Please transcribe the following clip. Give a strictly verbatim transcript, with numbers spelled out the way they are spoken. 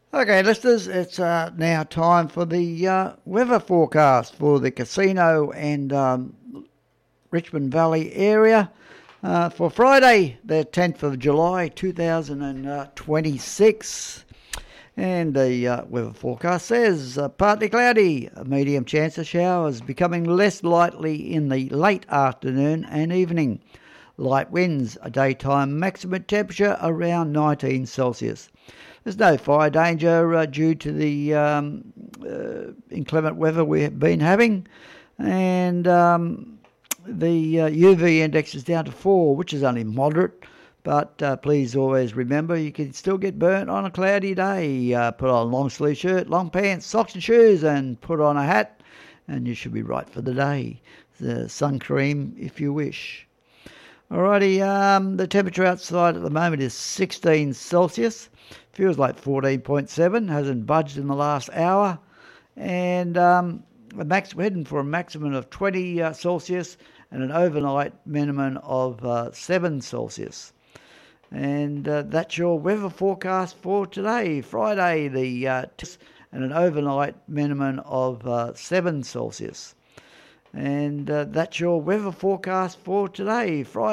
Okay, listeners, it's uh, now time for the uh, weather forecast for the Casino and um, Richmond Valley area uh, for Friday, the tenth of July, two thousand twenty-six. And the uh, weather forecast says uh, partly cloudy, a medium chance of showers, becoming less likely in the late afternoon and evening. Light winds, a daytime maximum temperature around nineteen Celsius. There's no fire danger uh, due to the um, uh, inclement weather we have been having. And um, the uh, U V index is down to four, which is only moderate. But uh, please always remember you can still get burnt on a cloudy day. Uh, put on a long sleeve shirt, long pants, socks and shoes, and put on a hat, and you should be right for the day. The sun cream if you wish. Alrighty, um, the temperature outside at the moment is sixteen Celsius. Feels like fourteen point seven, hasn't budged in the last hour. And um, the max, we're heading for a maximum of twenty uh, Celsius and an overnight minimum of uh, seven Celsius. And uh, that's your weather forecast for today, Friday, the uh, and an overnight minimum of uh, seven Celsius. And uh, that's your weather forecast for today, Friday.